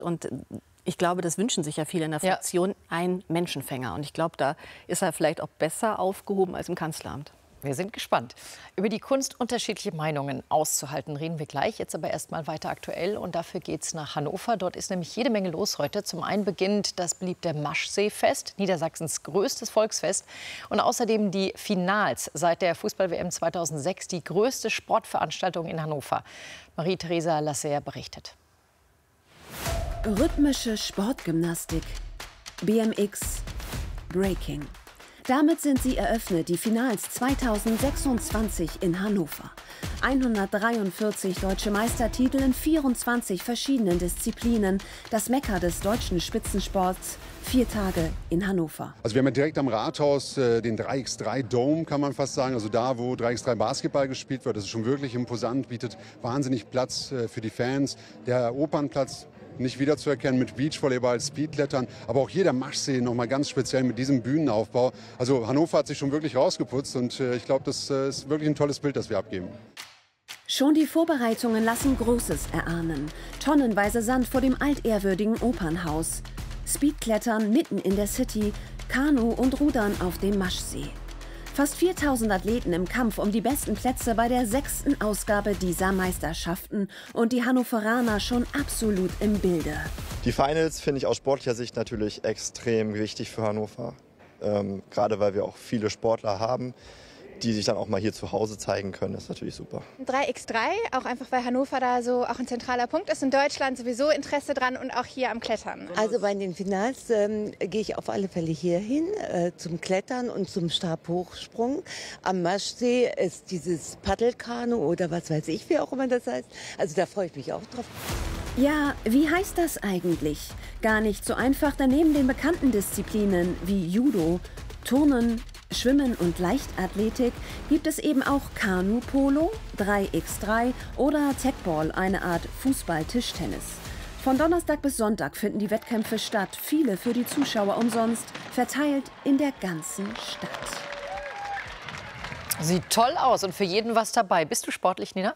Und ich glaube, das wünschen sich ja viele in der Fraktion, ein Menschenfänger. Und ich glaube, da ist er vielleicht auch besser aufgehoben als im Kanzleramt. Wir sind gespannt. Über die Kunst unterschiedliche Meinungen auszuhalten, reden wir gleich. Jetzt aber erst mal weiter aktuell. Und dafür geht es nach Hannover. Dort ist nämlich jede Menge los heute. Zum einen beginnt das beliebte Maschseefest, Niedersachsens größtes Volksfest. Und außerdem die Finals seit der Fußball-WM 2006, die größte Sportveranstaltung in Hannover. Marie-Theresa Lasser berichtet. Rhythmische Sportgymnastik, BMX, Breaking. Damit sind sie eröffnet, die Finals 2026 in Hannover. 143 deutsche Meistertitel in 24 verschiedenen Disziplinen. Das Mekka des deutschen Spitzensports. 4 Tage in Hannover. Also wir haben ja direkt am Rathaus den 3x3 Dome, kann man fast sagen. Also da, wo 3x3 Basketball gespielt wird. Das ist schon wirklich imposant, bietet wahnsinnig Platz für die Fans. Der Opernplatz nicht wiederzuerkennen mit Beachvolleyball, Speedklettern, aber auch hier der Maschsee noch mal ganz speziell mit diesem Bühnenaufbau. Also Hannover hat sich schon wirklich rausgeputzt und ich glaube, das ist wirklich ein tolles Bild, das wir abgeben. Schon die Vorbereitungen lassen Großes erahnen. Tonnenweise Sand vor dem altehrwürdigen Opernhaus. Speedklettern mitten in der City, Kanu und Rudern auf dem Maschsee. Fast 4000 Athleten im Kampf um die besten Plätze bei der 6. Ausgabe dieser Meisterschaften. Und die Hannoveraner schon absolut im Bilde. Die Finals finde ich aus sportlicher Sicht natürlich extrem wichtig für Hannover. Gerade weil wir auch viele Sportler haben, die sich dann auch mal hier zu Hause zeigen können. Das ist natürlich super. 3x3, auch einfach weil Hannover da so auch ein zentraler Punkt ist. In Deutschland sowieso Interesse dran und auch hier am Klettern. Also bei den Finals gehe ich auf alle Fälle hier hin zum Klettern und zum Stabhochsprung. Am Maschsee ist dieses Paddelkanu oder was weiß ich, wie auch immer das heißt. Also da freue ich mich auch drauf. Ja, wie heißt das eigentlich? Gar nicht so einfach, denn neben den bekannten Disziplinen wie Judo, Turnen, Schwimmen und Leichtathletik gibt es eben auch Kanu-Polo, 3x3 oder Tagball, eine Art Fußball-Tischtennis. Von Donnerstag bis Sonntag finden die Wettkämpfe statt, viele für die Zuschauer umsonst, verteilt in der ganzen Stadt. Sieht toll aus und für jeden was dabei. Bist du sportlich, Nina?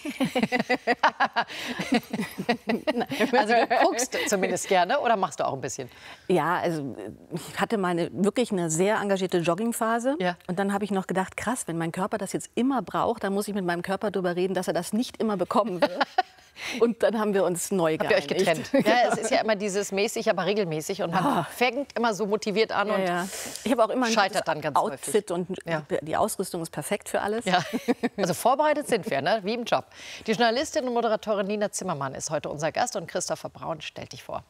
Also du guckst zumindest gerne oder machst du auch ein bisschen? Ja, also ich hatte mal wirklich eine sehr engagierte Joggingphase. Ja. Und dann habe ich noch gedacht, krass, wenn mein Körper das jetzt immer braucht, dann muss ich mit meinem Körper darüber reden, dass er das nicht immer bekommen wird. Und dann haben wir uns neu geeinigt. Habt ihr euch getrennt? Ja, es ist ja immer dieses mäßig, aber regelmäßig. Und man fängt immer so motiviert an und ich habe auch immer ein scheitert dann ganz Outfit häufig. Und die Ausrüstung ist perfekt für alles. Ja. Also vorbereitet sind wir, ne? Wie im Job. Die Journalistin und Moderatorin Nina Zimmermann ist heute unser Gast und Christopher Braun stellt dich vor.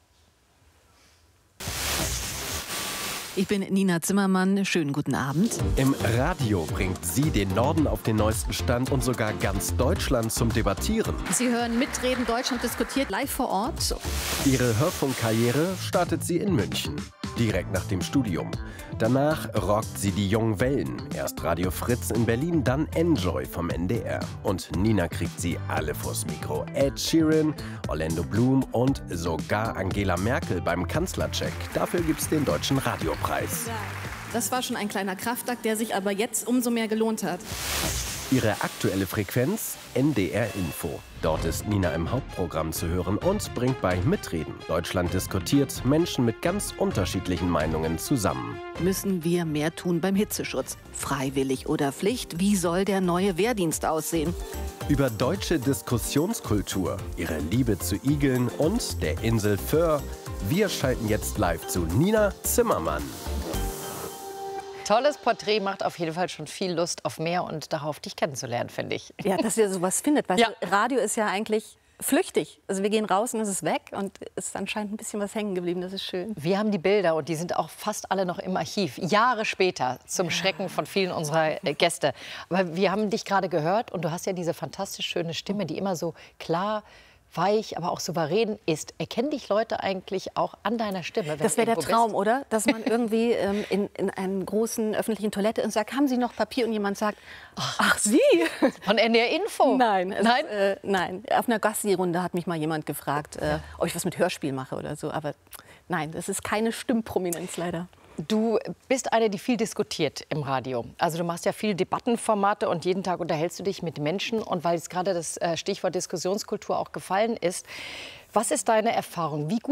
Ich bin Nina Zimmermann. Schönen guten Abend. Im Radio bringt sie den Norden auf den neuesten Stand und sogar ganz Deutschland zum Debattieren. Sie hören Mitreden Deutschland diskutiert live vor Ort. Ihre Hörfunkkarriere startet sie in München, direkt nach dem Studium. Danach rockt sie die jungen Wellen. Erst Radio Fritz in Berlin, dann Enjoy vom NDR. Und Nina kriegt sie alle vors Mikro. Ed Sheeran, Orlando Bloom und sogar Angela Merkel beim Kanzlercheck. Dafür gibt's den Deutschen Radiopreis. Das war schon ein kleiner Kraftakt, der sich aber jetzt umso mehr gelohnt hat. Ihre aktuelle Frequenz NDR Info. Dort ist Nina im Hauptprogramm zu hören und bringt bei Mitreden Deutschland diskutiert Menschen mit ganz unterschiedlichen Meinungen zusammen. Müssen wir mehr tun beim Hitzeschutz? Freiwillig oder Pflicht? Wie soll der neue Wehrdienst aussehen? Über deutsche Diskussionskultur, ihre Liebe zu Igeln und der Insel Föhr. Wir schalten jetzt live zu Nina Zimmermann. Tolles Porträt, macht auf jeden Fall schon viel Lust auf mehr und darauf, dich kennenzulernen, finde ich. Ja, dass ihr sowas findet. Weißt du, Radio ist ja eigentlich flüchtig. Also wir gehen raus und es ist weg und es ist anscheinend ein bisschen was hängen geblieben. Das ist schön. Wir haben die Bilder und die sind auch fast alle noch im Archiv. Jahre später, zum Schrecken von vielen unserer Gäste. Aber wir haben dich gerade gehört und du hast ja diese fantastisch schöne Stimme, die immer so klar, weich, aber auch souverän ist. Erkennen dich Leute eigentlich auch an deiner Stimme? Das wäre der Traum, oder? Dass man irgendwie in einer großen öffentlichen Toilette ist und sagt, haben Sie noch Papier? Und jemand sagt, ach Sie? Von NDR Info? Nein. Nein. Auf einer Gassi-Runde hat mich mal jemand gefragt, ob ich was mit Hörspiel mache oder so. Aber nein, das ist keine Stimmprominenz leider. Du bist eine, die viel diskutiert im Radio. Also du machst ja viele Debattenformate und jeden Tag unterhältst du dich mit Menschen. Und weil jetzt gerade das Stichwort Diskussionskultur auch gefallen ist, Was ist deine Erfahrung? Wie gut